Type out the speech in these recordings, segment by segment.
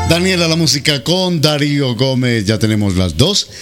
Daniela, la música con Darío Gómez. Ya tenemos las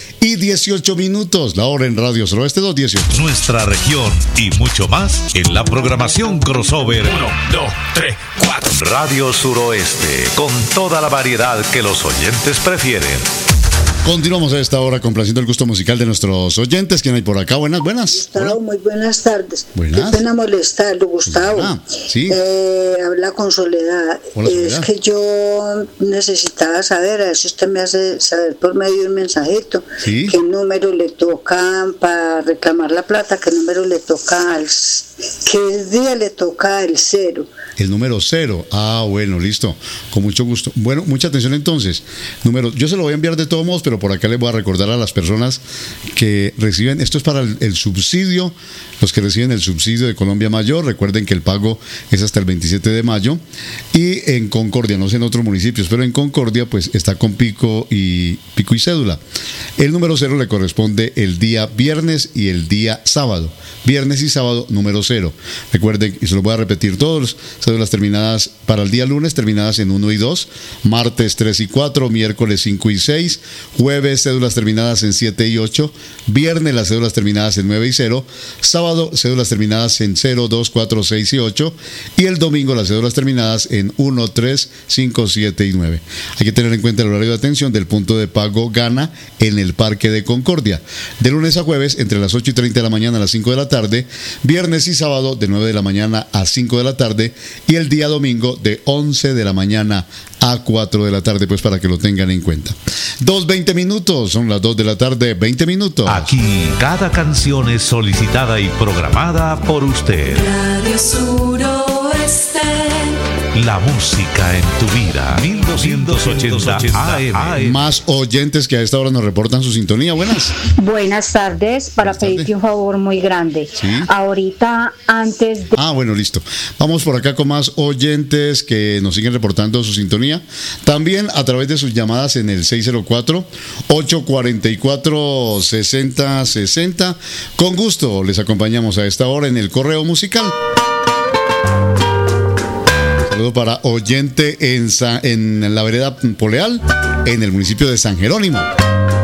2:18, la hora en Radio Suroeste 2:18. Nuestra región y mucho más en la programación crossover 1, 2, 3, 4. Radio Suroeste, con toda la variedad que los oyentes prefieren. Continuamos a esta hora complaciendo el gusto musical de nuestros oyentes. ¿Quién hay por acá? Buenas. Gustavo, Hola. muy buenas tardes. Buenas. Qué pena molestarlo, Gustavo. Sí. Habla con Soledad. Hola, Soledad. Es que yo necesitaba saber, a ver si usted me hace saber por medio de un mensajito, Sí. qué número le toca para reclamar la plata, qué número le toca qué día le toca el 0. El número 0. Bueno, listo. Con mucho gusto. Bueno, mucha atención entonces. Yo se lo voy a enviar de todos modos, pero por acá les voy a recordar a las personas que reciben, esto es para el subsidio, los que reciben el subsidio de Colombia Mayor. Recuerden que el pago es hasta el 27 de mayo. Y en Concordia, no sé en otros municipios, pero en Concordia pues está con pico y cédula. El número 0 le corresponde el día viernes y el día sábado. Viernes y sábado, número 0. Recuerden, y se lo voy a repetir todos, cédulas terminadas para el día lunes, terminadas en 1 y 2, martes 3 y 4, miércoles 5 y 6, jueves cédulas terminadas en 7 y 8, viernes las cédulas terminadas en 9 y 0, sábado cédulas terminadas en 0, 2, 4, 6 y 8, y el domingo las cédulas terminadas en 1, 3, 5, 7 y 9. Hay que tener en cuenta el horario de atención del punto de pago Gana en el Parque de Concordia, de lunes a jueves entre las 8:30 de la mañana a las 5 de la tarde, viernes y sábado de 9 de la mañana a 5 de la tarde, y el día domingo de 11 de la mañana a 4 de la tarde, pues para que lo tengan en cuenta. 2:20, son las 2 de la tarde, 20 minutos. Aquí cada canción es solicitada y programada por usted. Radio Suroeste. La música en tu vida. 1280 AM. Más oyentes que a esta hora nos reportan su sintonía. Buenas. Buenas tardes, para Buenas tardes. pedirte un favor muy grande. Sí. Ahorita, antes de... Bueno, listo. Vamos por acá con más oyentes que nos siguen reportando su sintonía. También a través de sus llamadas en el 604-844-6060. Con gusto les acompañamos a esta hora en el correo musical. Saludo para oyente en la vereda Poleal, en el municipio de San Jerónimo.